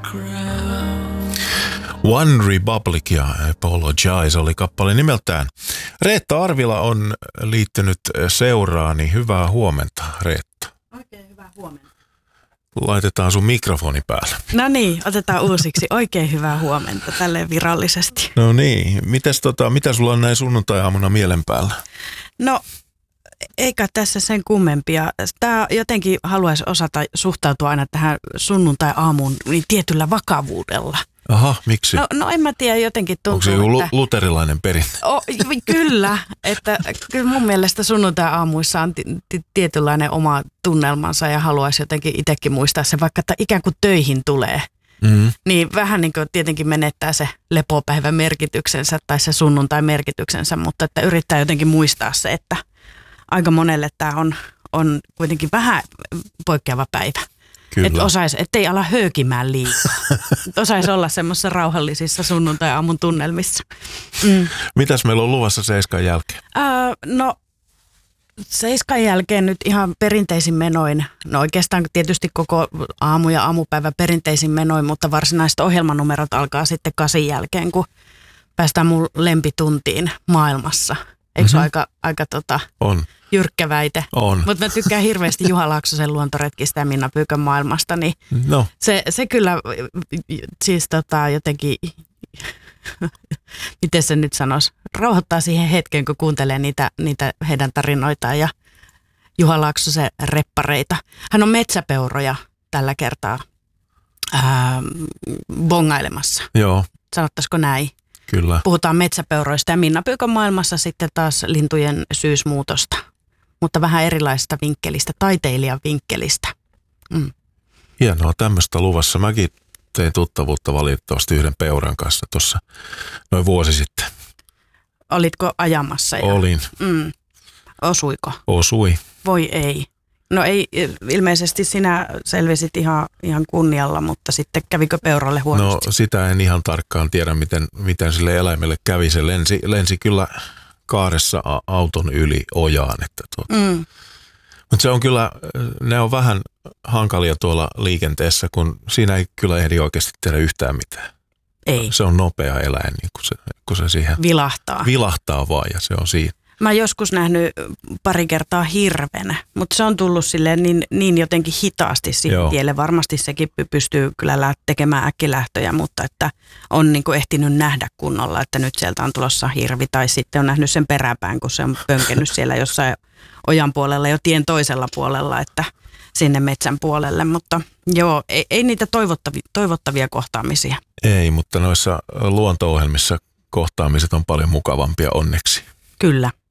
One Republic ja Apologize oli kappale nimeltään. Reetta Arvila on liittynyt seuraani. Hyvää huomenta, Reetta. Oikein hyvää huomenta. Laitetaan sun mikrofoni päälle. No niin, otetaan uusiksi. Oikein hyvää huomenta, tälleen virallisesti. No niin, mitä sulla on näin sunnuntai-aamuna mielen päällä? No, eikä tässä sen kummempia. Tämä jotenkin haluaisi osata suhtautua aina tähän sunnuntai-aamuun niin tietyllä vakavuudella. Aha, miksi? No en mä tiedä, jotenkin tuntuu, onko se joku luterilainen perintö? Kyllä, että kyllä mun mielestä sunnuntai-aamuissa on tietynlainen oma tunnelmansa ja haluaisi jotenkin itsekin muistaa se, vaikka että ikään kuin töihin tulee. Mm-hmm. Niin vähän niin kuin tietenkin menettää se lepopäivän merkityksensä tai se sunnuntai merkityksensä, mutta että yrittää jotenkin muistaa se, että aika monelle tämä on kuitenkin vähän poikkeava päivä. Että ettei ala höökimään liikaa. Osaisi olla semmoisessa rauhallisissa sunnuntai-aamun tunnelmissa. Mitäs meillä on luvassa Seiskan jälkeen? No Seiskan jälkeen nyt ihan perinteisin menoin. No oikeastaan tietysti koko aamu ja aamupäivä perinteisin menoin, mutta varsinaiset ohjelmanumerot alkaa sitten 8 jälkeen, kun päästään mun lempituntiin maailmassa. Eikö se ole aika on. Jyrkkä väite? On. Mutta mä tykkään hirveästi Juha Laaksosen luontoretkistä ja Minna Pyykön maailmasta, niin no. se kyllä siis jotenkin, miten se nyt sanoisi, rauhoittaa siihen hetkeen, kun kuuntelee niitä heidän tarinoitaan ja Juha Laaksosen reppareita. Hän on metsäpeuroja tällä kertaa bongailemassa. Joo. Sanottaisiko näin? Kyllä. Puhutaan metsäpeuroista ja Minna Pyykön maailmassa sitten taas lintujen syysmuutosta, mutta vähän erilaisesta vinkkelistä, taiteilijan vinkkelistä. Hienoa, tämmöistä luvassa. Mäkin tein tuttavuutta valitettavasti yhden peuran kanssa tuossa noin vuosi sitten. Olitko ajamassa? Olin. Osuiko? Osui. Voi ei. No ei, ilmeisesti sinä selvisit ihan kunnialla, mutta sitten kävikö peuralle huonosti? No sitä en ihan tarkkaan tiedä, miten sille eläimelle kävi. Se lensi kyllä kaaressa auton yli ojaan. Mutta se on kyllä, ne on vähän hankalia tuolla liikenteessä, kun siinä ei kyllä ehdi oikeasti tehdä yhtään mitään. Ei. Se on nopea eläin, niin kun se siihen vilahtaa. Vilahtaa vaan ja se on siinä. Mä oon joskus nähnyt pari kertaa hirven, mutta se on tullut silleen niin jotenkin hitaasti siihen tielle. Varmasti sekin pystyy kyllä tekemään äkkilähtöjä, mutta että on niin kuin ehtinyt nähdä kunnolla, että nyt sieltä on tulossa hirvi. Tai sitten on nähnyt sen peräpään, kun se on pönkennyt siellä jossain ojan puolella jo tien toisella puolella, että sinne metsän puolelle. Mutta joo, ei niitä toivottavia kohtaamisia. Ei, mutta noissa luonto-ohjelmissa kohtaamiset on paljon mukavampia onneksi. Kyllä.